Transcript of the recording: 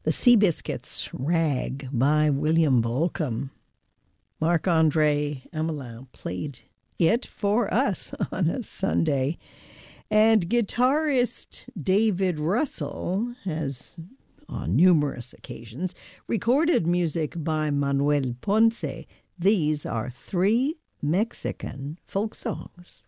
The Seabiscuits, Rag by William Bolcom. Marc-Andre Amelin played it for us on a Sunday. And guitarist David Russell has, on numerous occasions, recorded music by Manuel Ponce. These are three Mexican folk songs.